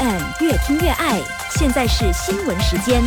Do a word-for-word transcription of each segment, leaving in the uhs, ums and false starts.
M 越听越爱，现在是新闻时间。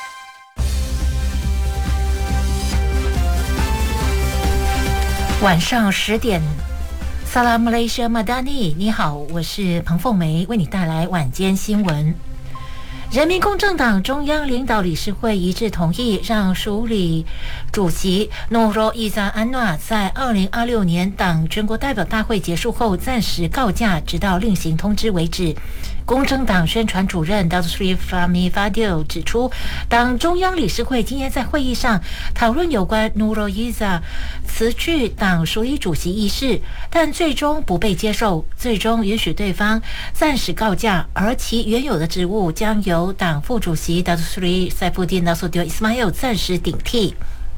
晚上十点，萨拉姆雷舍马达尼，你好，我是彭凤梅，为你带来晚间新闻。人民公正党中央领导理事会一致同意，让署理主席努罗伊扎安娜在二零二六年党全国代表大会结束后暂时告假，直到另行通知为止。公正党宣传主任 Doctor Fahmi Fadil 指出，党中央理事会今天在会议上讨论有关努罗伊扎辞去党署理主席一事，但最终不被接受，最终允许对方暂时告假，而其原有的职务将由党副主席 Doctor Saifuddin Nasution Ismail 暂时顶替。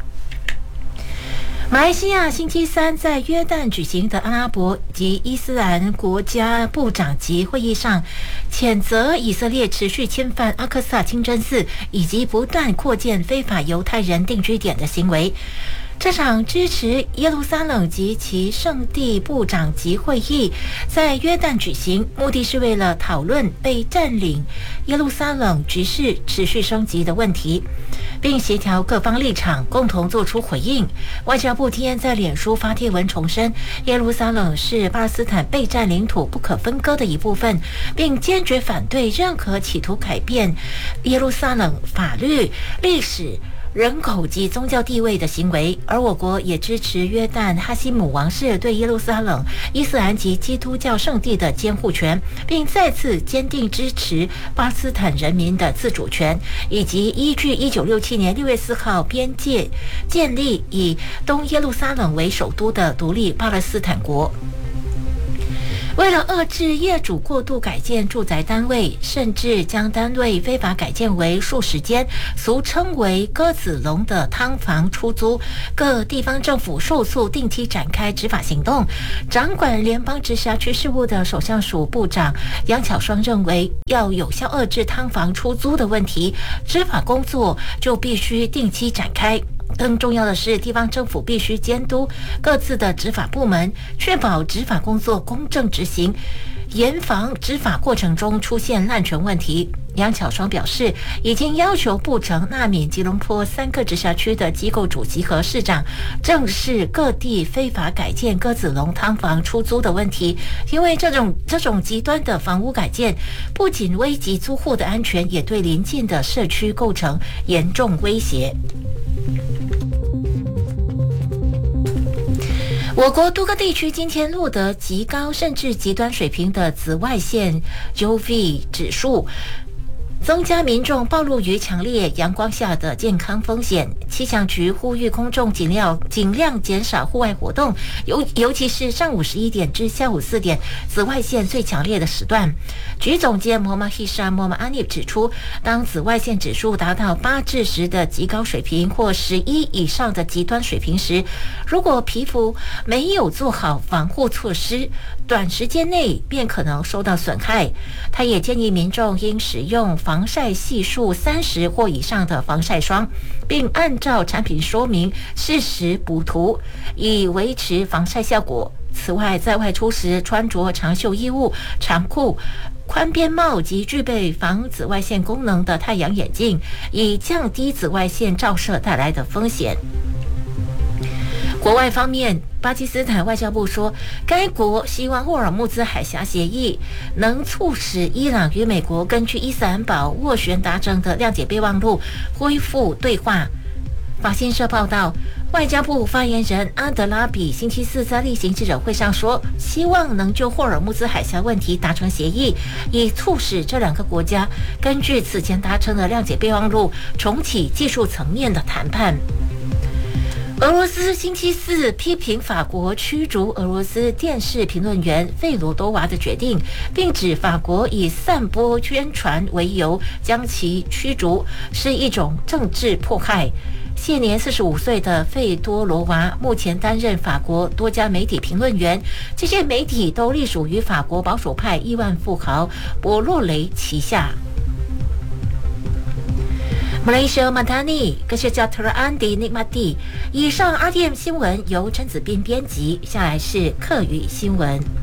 马来西亚星期三在约旦举行的阿拉伯及伊斯兰国家部长级会议上，谴责以色列持续侵犯阿克萨清真寺以及不断扩建非法犹太人定居点的行为。这场支持耶路撒冷及其圣地部长级会议在约旦举行，目的是为了讨论被占领耶路撒冷局势持续升级的问题，并协调各方立场，共同做出回应。外交部今天在脸书发帖文重申，耶路撒冷是巴勒斯坦被占领土不可分割的一部分，并坚决反对任何企图改变耶路撒冷法律、历史、人口及宗教地位的行为。而我国也支持约旦哈希姆王室对耶路撒冷、伊斯兰及基督教圣地的监护权，并再次坚定支持巴勒斯坦人民的自主权，以及依据一九六七年六月四号边界建立以东耶路撒冷为首都的独立巴勒斯坦国。为了遏制业主过度改建住宅单位，甚至将单位非法改建为数十间，俗称为鸽子笼的汤房出租，各地方政府受促定期展开执法行动。掌管联邦直辖区事务的首相署部长杨巧双认为，要有效遏制汤房出租的问题，执法工作就必须定期展开。更重要的是，地方政府必须监督各自的执法部门，确保执法工作公正执行，严防执法过程中出现滥权问题。杨巧双表示，已经要求布城、纳敏、吉隆坡三个直辖区的机构主席和市长正视各地非法改建鸽子笼汤房出租的问题，因为这种这种极端的房屋改建不仅危及租户的安全，也对邻近的社区构成严重威胁。我国多个地区今天录得极高甚至极端水平的紫外线 U V 指数，增加民众暴露于强烈阳光下的健康风险。气象局呼吁公众尽量尽量减少户外活动，尤尤其是上午十一点至下午四点紫外线最强烈的时段。局总监莫玛希沙莫玛阿尼指出，当紫外线指数达到八至十的极高水平或十一以上的极端水平时，如果皮肤没有做好防护措施，短时间内便可能受到损害。他也建议民众应使用防晒系数三十或以上的防晒霜，并按照产品说明适时补涂，以维持防晒效果。此外，在外出时穿着长袖衣物、长裤、宽边帽及具备防紫外线功能的太阳眼镜，以降低紫外线照射带来的风险。国外方面，巴基斯坦外交部说，该国希望霍尔木兹海峡协议能促使伊朗与美国根据伊斯兰堡斡旋达成的谅解备忘录恢复对话。法新社报道，外交部发言人阿德拉比星期四在例行记者会上说，希望能就霍尔木兹海峡问题达成协议，以促使这两个国家根据此前达成的谅解备忘录重启技术层面的谈判。俄罗斯星期四批评法国驱逐俄罗斯电视评论员费罗多娃的决定，并指法国以散播宣传为由将其驱逐是一种政治迫害。现年四十五岁的费多罗娃目前担任法国多家媒体评论员，这些媒体都隶属于法国保守派亿万富豪博洛雷旗下。马来西亚马达尼，跟是叫特拉安迪尼马蒂。以上 R T M 新闻由陈子斌编辑，下来是客语新闻。